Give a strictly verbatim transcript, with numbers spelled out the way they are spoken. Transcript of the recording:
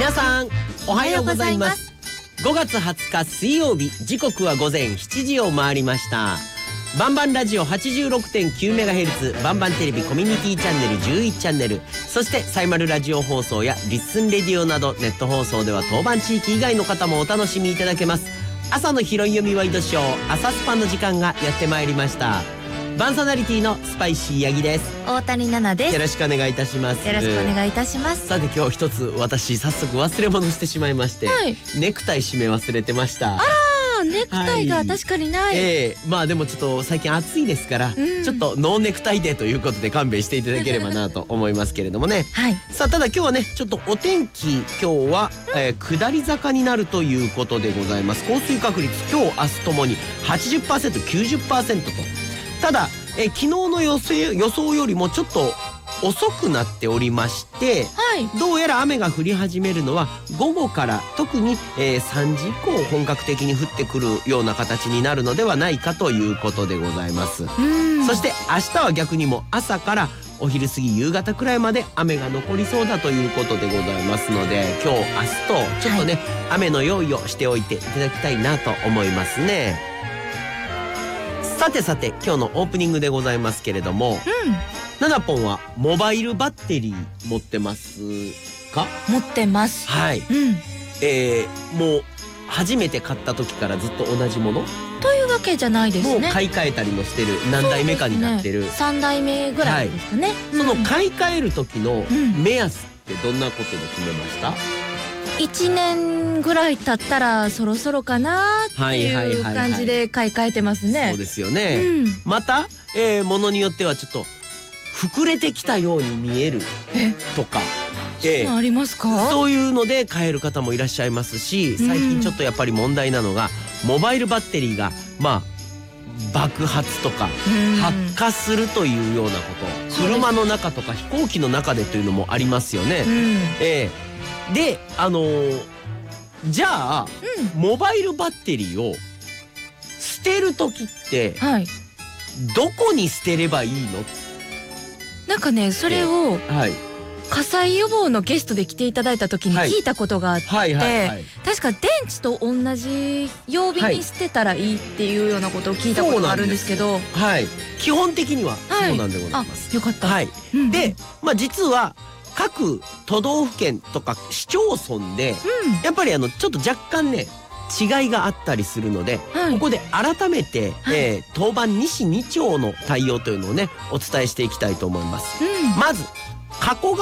皆さんおはようございます。ごがつはつか水曜日、時刻は午前しちじを回りました。バンバンラジオ はちじゅうろくてんきゅうメガヘルツ、バンバンテレビコミュニティチャンネルじゅういちチャンネル、そしてサイマルラジオ放送やリッスンレディオなどネット放送では当番地域以外の方もお楽しみいただけます。朝の拾い読みワイドショー、朝スパの時間がやってまいりました。パーソナリティのスパイシーヤギです。 大谷奈々です。 よろしくお願いいたします。 よろしくお願いいたします。 さて今日一つ私早速忘れ物してしまいまして、はい、ネクタイ締め忘れてました。 あー、ネクタイが確かにない、はい、 えー、まあでもちょっと最近暑いですから、うん、ちょっとノーネクタイデーということで勘弁していただければなと思いますけれどもね、はい、さあただ今日はねちょっとお天気今日は、えー、下り坂になるということでございます。降水確率今日明日ともに はちじゅっパーセント、きゅうじゅっパーセント と、ただえ昨日の予想、予想よりもちょっと遅くなっておりまして、はい、どうやら雨が降り始めるのは午後から、特に、えー、さんじ以降本格的に降ってくるような形になるのではないかということでございます。そして明日は逆にも朝からお昼過ぎ夕方くらいまで雨が残りそうだということでございますので、今日明日とちょっとね、はい、雨の用意をしておいていただきたいなと思いますね。さてさて今日のオープニングでございますけれども、うん、ナナポンはモバイルバッテリー持ってますか？ 持ってます。 はい、うん、えー、もう初めて買った時からずっと同じものというわけじゃないですね。 もう買い替えたりもしてる、何代目かになってる、 ね、さんだいめぐらいですかね、はい、 うん、その買い替える時の目安ってどんなことで決めました？ いちねんぐらい経ったらそろそろかなっていう感じで買い替えてますね。 そうですよね、うん、また、えー、ものによってはちょっと膨れてきたように見えるとか、 えー、ありますか？ そういうので買える方もいらっしゃいますし、最近ちょっとやっぱり問題なのが、うん、モバイルバッテリーがまあ爆発とか発火するというようなこと、車の中とか飛行機の中でというのもありますよね、うん、えーで、あのー、じゃあ、うん、モバイルバッテリーを捨てる時って、はい、どこに捨てればいいの？ なんかね、それを、はい、火災予防のゲストで来ていただいた時に聞いたことがあって、確か電池と同じ曜日に捨てたらいいっていうようなことを聞いたことがあるんですけど、 はい、基本的にはそうなんでございます。 はい、あ、よかった。 はい、うん、で、まあ実は各都道府県とか市町村で、うん、やっぱりあのちょっと若干ね違いがあったりするので、はい、ここで改めて、はい、えー、当番西に町の対応というのをねお伝えしていきたいと思います。うん、まず加古